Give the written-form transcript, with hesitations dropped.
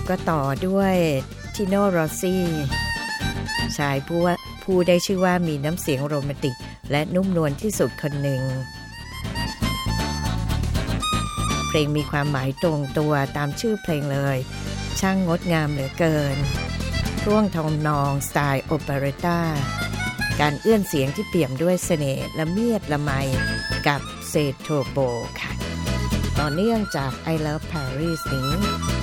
ก็ต่อด้วยทิโนโรซี่ชายผู้ได้ชื่อว่ามีน้ำเสียงโรแมนติกและนุ่มนวลที่สุดคนหนึ่งเพลงมีความหมายตรงตัวตามชื่อเพลงเลยช่างงดงามเหลือเกินท่วงทำนองสไตล์โอเปเรต้าการเอื้อนเสียงที่เปี่ยมด้วยเสน่ห์ละเมียดละไมกับเซโทโบค่ะต่อเนื่องจาก I Love Paris นี้